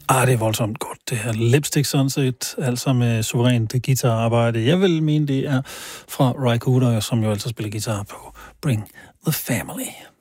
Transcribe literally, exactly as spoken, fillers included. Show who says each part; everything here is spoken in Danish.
Speaker 1: Ah, det er voldsomt godt, det her. Lipstick Sunset, altså med suverænt guitararbejde. Jeg vil mene, det er fra Ry Cooder, som jo altså spiller guitar på Bring the Family.